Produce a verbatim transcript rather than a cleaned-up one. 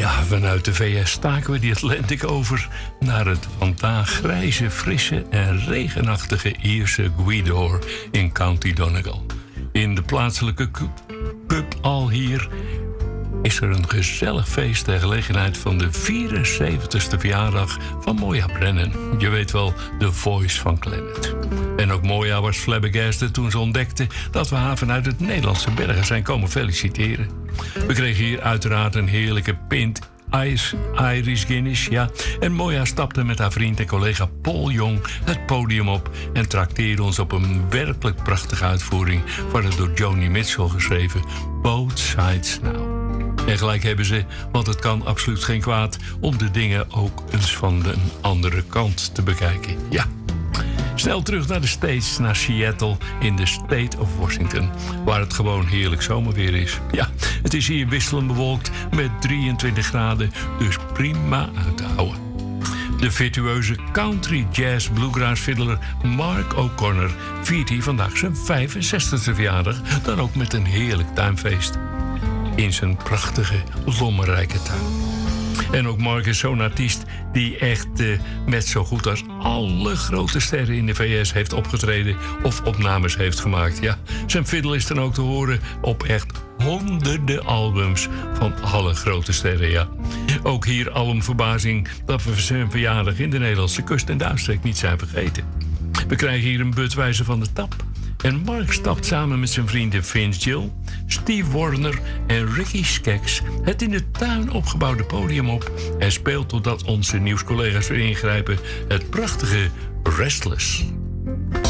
Ja, vanuit de V S staken we die Atlantic over naar het vandaag grijze, frisse en regenachtige Ierse Gweedore in County Donegal. In de plaatselijke pub al hier is er een gezellig feest ter gelegenheid van de vierenzeventigste verjaardag van Moya Brennan. Je weet wel, de voice van Clannad. En ook Moya was flabbergasted toen ze ontdekte dat we haar vanuit het Nederlandse bergen zijn komen feliciteren. We kregen hier uiteraard een heerlijke pint Ice Irish Guinness, ja. En Moya stapte met haar vriend en collega Paul Jong het podium op en trakteerde ons op een werkelijk prachtige uitvoering van het door Joni Mitchell geschreven Both Sides Now. En gelijk hebben ze, want het kan absoluut geen kwaad om de dingen ook eens van de andere kant te bekijken. Ja. Snel terug naar de States, naar Seattle in de State of Washington, waar het gewoon heerlijk zomerweer is. Ja, het is hier wisselend bewolkt met drieëntwintig graden, dus prima uit te houden. De virtueuze country jazz bluegrass fiddler Mark O'Connor viert hier vandaag zijn vijfenzestigste verjaardag, dan ook met een heerlijk tuinfeest in zijn prachtige, lommerrijke tuin. En ook Mark is zo'n artiest die echt uh, met zo goed als alle grote sterren in de V S heeft opgetreden of opnames heeft gemaakt. Ja, zijn fiddle is dan ook te horen op echt honderden albums van alle grote sterren, ja. Ook hier alom verbazing dat we zijn verjaardag in de Nederlandse kust- en duinstreek niet zijn vergeten. We krijgen hier een Budweiser van de tap. En Mark stapt samen met zijn vrienden Vince Gill, Steve Warner en Ricky Skaggs het in de tuin opgebouwde podium op en speelt totdat onze nieuwscollega's weer ingrijpen het prachtige Restless.